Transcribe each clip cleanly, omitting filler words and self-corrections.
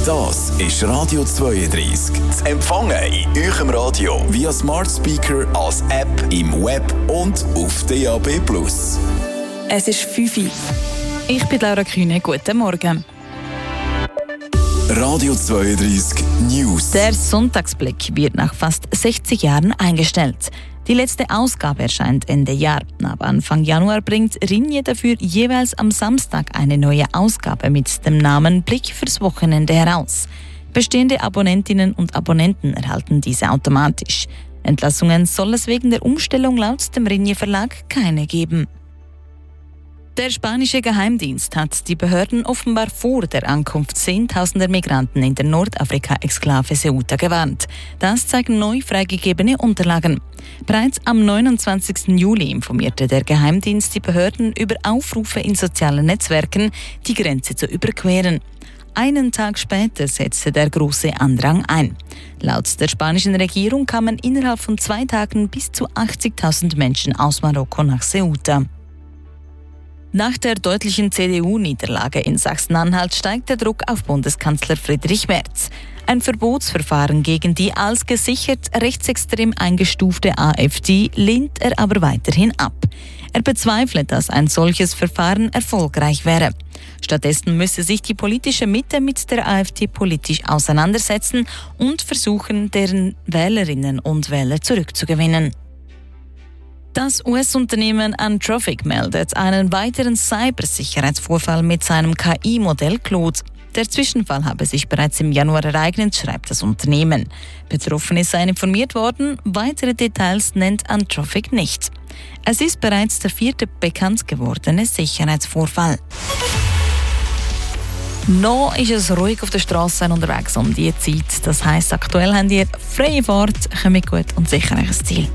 Das ist Radio 32. Zu empfangen in eurem Radio via Smart Speaker, als App, im Web und auf DAB+. Es ist 5 Uhr. Ich bin Laura Kühne. Guten Morgen. Radio 32 News. Der Sonntagsblick wird nach fast 60 Jahren eingestellt. Die letzte Ausgabe erscheint Ende Jahr. Ab Anfang Januar bringt Ringier dafür jeweils am Samstag eine neue Ausgabe mit dem Namen Blick fürs Wochenende heraus. Bestehende Abonnentinnen und Abonnenten erhalten diese automatisch. Entlassungen soll es wegen der Umstellung laut dem Ringier Verlag keine geben. Der spanische Geheimdienst hat die Behörden offenbar vor der Ankunft zehntausender Migranten in der Nordafrika-Exklave Ceuta gewarnt. Das zeigen neu freigegebene Unterlagen. Bereits am 29. Juli informierte der Geheimdienst die Behörden über Aufrufe in sozialen Netzwerken, die Grenze zu überqueren. Einen Tag später setzte der große Andrang ein. Laut der spanischen Regierung kamen innerhalb von 2 Tagen bis zu 80.000 Menschen aus Marokko nach Ceuta. Nach der deutlichen CDU-Niederlage in Sachsen-Anhalt steigt der Druck auf Bundeskanzler Friedrich Merz. Ein Verbotsverfahren gegen die als gesichert rechtsextrem eingestufte AfD lehnt er aber weiterhin ab. Er bezweifelt, dass ein solches Verfahren erfolgreich wäre. Stattdessen müsse sich die politische Mitte mit der AfD politisch auseinandersetzen und versuchen, deren Wählerinnen und Wähler zurückzugewinnen. Das US-Unternehmen Anthropic meldet einen weiteren Cybersicherheitsvorfall mit seinem KI-Modell Claude. Der Zwischenfall habe sich bereits im Januar ereignet, schreibt das Unternehmen. Betroffene seien informiert worden, weitere Details nennt Anthropic nicht. Es ist bereits der 4. bekannt gewordene Sicherheitsvorfall. Noch ist es ruhig auf der Straße unterwegs um diese Zeit. Das heisst, aktuell habt ihr freie Fahrt, kommt gut und sicher ins Ziel.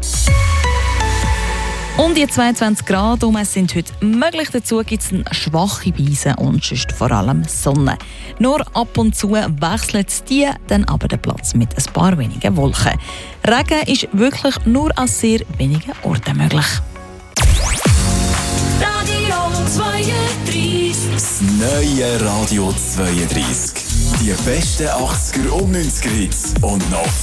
Und die 22 Grad sind heute möglich. Dazu gibt es eine schwache Brise und sonst vor allem Sonne. Nur ab und zu wechselt die dann aber den Platz mit ein paar wenigen Wolken. Regen ist wirklich nur an sehr wenigen Orten möglich. Radio 32. Das neue Radio 32. Die besten 80er und 90er Hits und noch